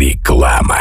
Реклама.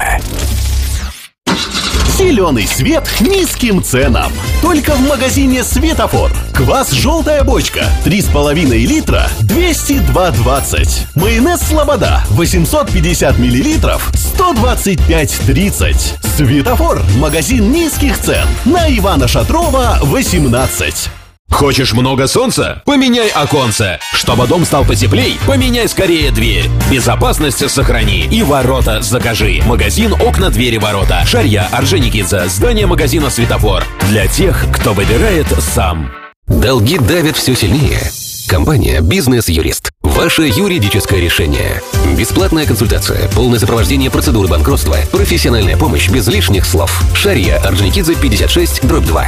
Зеленый свет низким ценам. Только в магазине «Светофор». Квас «Желтая бочка» 3,5 литра 202,20. Майонез «Слобода» 850 миллилитров 125,30. «Светофор» – магазин низких цен. На Ивана Шатрова, 18. Хочешь много солнца? Поменяй оконце. Чтобы дом стал потеплей, поменяй скорее дверь. Безопасность сохрани и ворота закажи. Магазин «Окна, двери, ворота». Шарья, Орджоникидзе. Здание магазина «Светофор». Для тех, кто выбирает сам. Долги давят все сильнее. Компания «Бизнес-юрист». Ваше юридическое решение. Бесплатная консультация, полное сопровождение процедуры банкротства, профессиональная помощь без лишних слов. Шарья, Орджоникидзе, 56/2.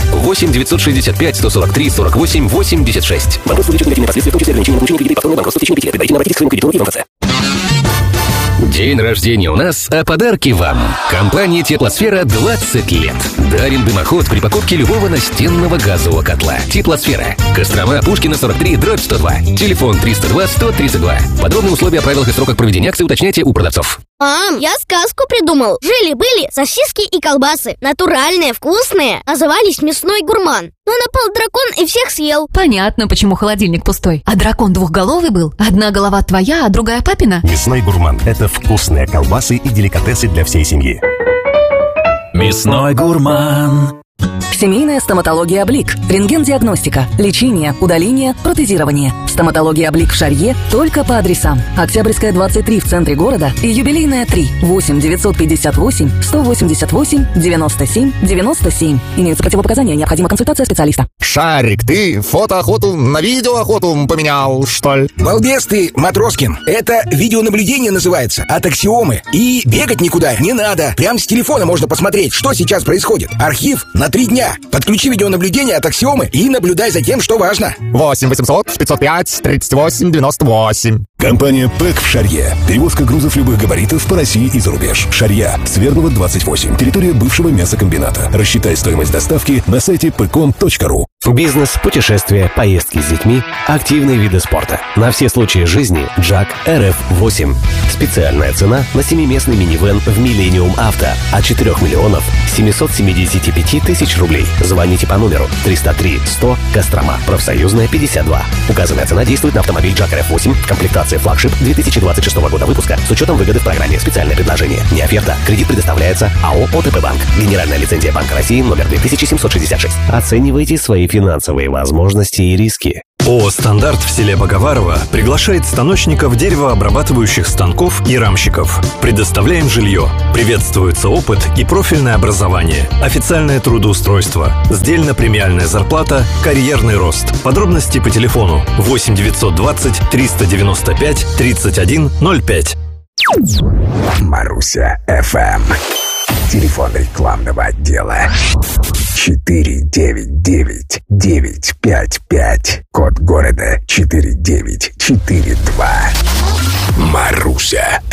8-960-5-143-48-86. Банкротство влечет негативные последствия, в том числе ограничение на получение кредита и повторное банкротство в течение 5 лет. Доверительно обратитесь к своему кредитору и в МФЦ. День рождения у нас, а подарки вам. Компания «Теплосфера» 20 лет. Дарим дымоход при покупке любого настенного газового котла. «Теплосфера». Кострома, Пушкина, 43/102. Телефон 302-132. Подробные условия о правилах и сроках проведения акции уточняйте у продавцов. Мам, я сказку придумал. Жили-были сосиски и колбасы. Натуральные, вкусные. Назывались «Мясной гурман». Но напал дракон и всех съел. Понятно, почему холодильник пустой. А дракон двухголовый был? Одна голова твоя, а другая папина? «Мясной гурман» — это вкусные колбасы и деликатесы для всей семьи. Мясной гурман. Семейная стоматология «Блик». Рентген-диагностика, лечение, удаление, протезирование. Стоматология «Блик» в Шарье только по адресам: Октябрьская, 23 в центре города и Юбилейная, 3. 8-958-188-97-97. Имеются противопоказания, необходима консультация специалиста. Шарик, ты фотоохоту на видеоохоту поменял, что ли? Балбес ты, Матроскин. Это видеонаблюдение называется, от Аксиомы. И бегать никуда не надо. Прям с телефона можно посмотреть, что сейчас происходит. Архив на 3 дня. Подключи видеонаблюдение от Аксиомы и наблюдай за тем, что важно. 8-800-505-38-98. Компания «ПЭК» в Шарье. Перевозка грузов любых габаритов по России и за рубеж. Шарья, Свердлова, 28. Территория бывшего мясокомбината. Рассчитай стоимость доставки на сайте pecom.ru. Бизнес, путешествия, поездки с детьми, активные виды спорта. На все случаи жизни Джак RF8. Специальная цена на 7-местный минивэн в Millennium Авто от 4 миллионов 775 тысяч рублей. Звоните по номеру 303-100, Кострома, Профсоюзная, 52. Указанная цена действует на автомобиль Джак RF8 в комплектации флагшип 2026 года выпуска с учетом выгоды в программе. Специальное предложение. Не оферта. Кредит предоставляется АО «ОТП Банк». Генеральная лицензия Банка России номер 2766. Оценивайте свои финансовые возможности и риски. ООО «Стандарт» в селе Боговарово приглашает станочников деревообрабатывающих станков и рамщиков. Предоставляем жилье. Приветствуется опыт и профильное образование. Официальное трудоустройство. Сдельно-премиальная зарплата. Карьерный рост. Подробности по телефону 8 920 395 31 05. Маруся FM. Телефон рекламного отдела 499-955. Код города 4942. Маруся